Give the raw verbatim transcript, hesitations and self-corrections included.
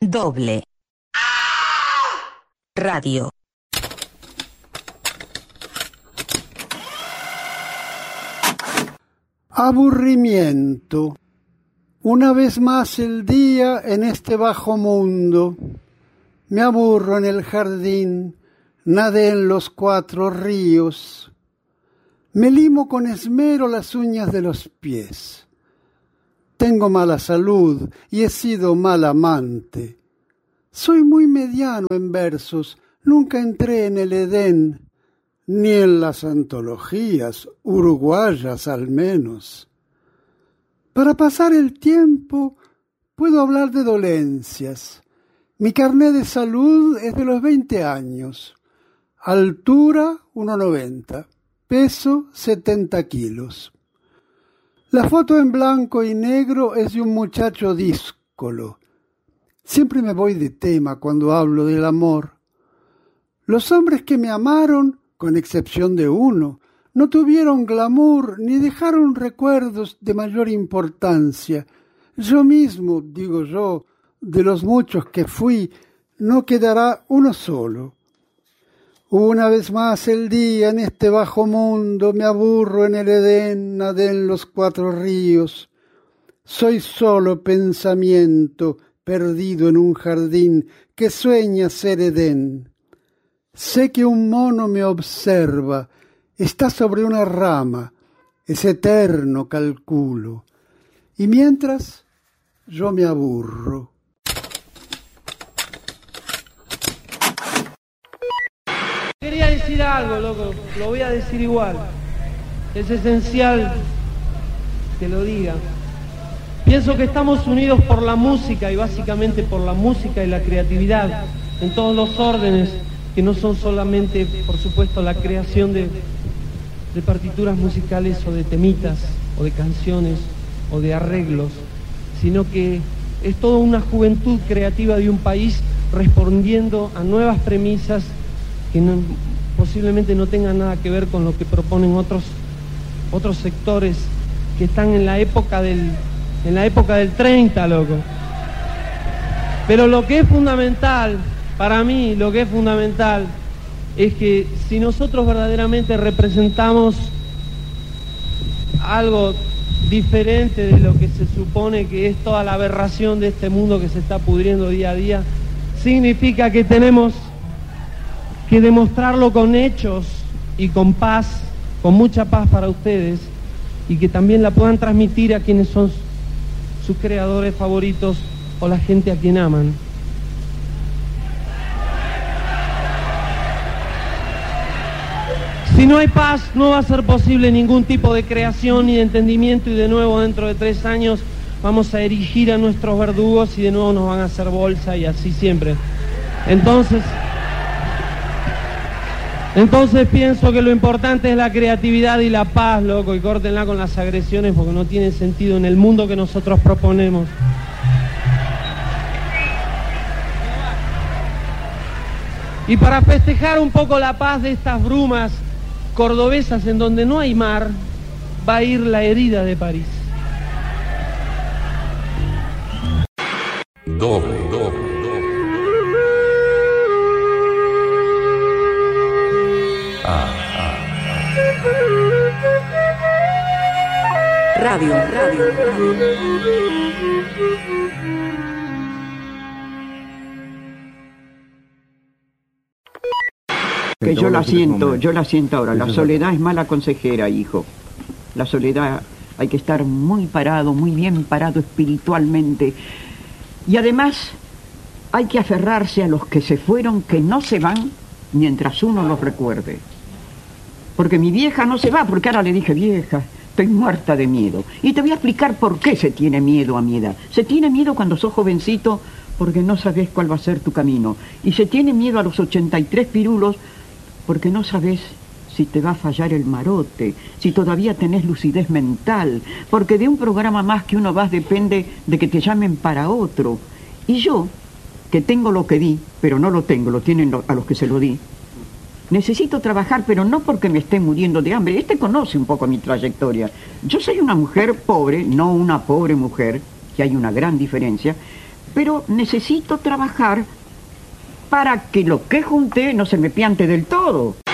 Doble Radio. Aburrimiento. Una vez más el día en este bajo mundo. Me aburro en el jardín, nadé en los cuatro ríos. Me limo con esmero las uñas de los pies. Tengo mala salud y he sido mal amante. Soy muy mediano en versos, nunca entré en el Edén, ni en las antologías, uruguayas al menos. Para pasar el tiempo puedo hablar de dolencias. Mi carné de salud es de los veinte años. Altura uno noventa, peso setenta kilos. La foto en blanco y negro es de un muchacho díscolo. Siempre me voy de tema cuando hablo del amor. Los hombres que me amaron, con excepción de uno, no tuvieron glamour ni dejaron recuerdos de mayor importancia. Yo mismo, digo yo, de los muchos que fui, no quedará uno solo. Una vez más el día en este bajo mundo, me aburro en el Edén, nadé en los cuatro ríos. Soy solo pensamiento perdido en un jardín que sueña ser Edén. Sé que un mono me observa, está sobre una rama, es eterno, calculo. Y mientras, yo me aburro. Quería decir algo, loco, lo voy a decir igual. Es esencial que lo diga. Pienso que estamos unidos por la música y básicamente por la música y la creatividad en todos los órdenes, que no son solamente, por supuesto, la creación de, de partituras musicales o de temitas o de canciones o de arreglos, sino que es toda una juventud creativa de un país respondiendo a nuevas premisas que no, posiblemente no tengan nada que ver con lo que proponen otros, otros sectores que están en la época del, en la época del treinta, loco. Pero lo que es fundamental, para mí, lo que es fundamental es que si nosotros verdaderamente representamos algo diferente de lo que se supone que es toda la aberración de este mundo que se está pudriendo día a día, significa que tenemos que demostrarlo con hechos y con paz, con mucha paz para ustedes, y que también la puedan transmitir a quienes son sus creadores favoritos o la gente a quien aman. Si no hay paz, no va a ser posible ningún tipo de creación ni de entendimiento, y de nuevo dentro de tres años vamos a erigir a nuestros verdugos y de nuevo nos van a hacer bolsa y así siempre. Entonces, entonces pienso que lo importante es la creatividad y la paz, loco, y córtenla con las agresiones porque no tiene sentido en el mundo que nosotros proponemos. Y para festejar un poco la paz de estas brumas cordobesas en donde no hay mar, va a ir La herida de París. Doble, doble, doble. Ah, ah, ah. Radio, radio, radio. Que yo la siento, yo la siento ahora. La soledad es mala consejera, hijo. La soledad, hay que estar muy parado, muy bien parado espiritualmente. Y además, hay que aferrarse a los que se fueron, que no se van mientras uno los recuerde. Porque mi vieja no se va, porque ahora le dije, vieja, estoy muerta de miedo. Y te voy a explicar por qué se tiene miedo a mi edad. Se tiene miedo cuando sos jovencito porque no sabés cuál va a ser tu camino. Y se tiene miedo a los ochenta y tres pirulos porque no sabés si te va a fallar el marote, si todavía tenés lucidez mental, porque de un programa más que uno vas depende de que te llamen para otro. Y yo, que tengo lo que di, pero no lo tengo, lo tienen a los que se lo di, necesito trabajar, pero no porque me esté muriendo de hambre. Este conoce un poco mi trayectoria. Yo soy una mujer pobre, no una pobre mujer, que hay una gran diferencia, pero necesito trabajar para que lo que junté no se me piante del todo.